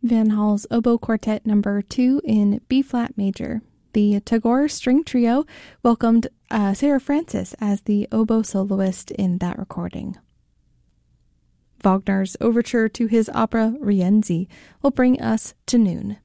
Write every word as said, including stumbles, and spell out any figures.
Van Hall's Oboe Quartet number two in B-flat major. The Tagore String Trio welcomed uh, Sarah Francis as the oboe soloist in that recording. Wagner's overture to his opera Rienzi will bring us to noon.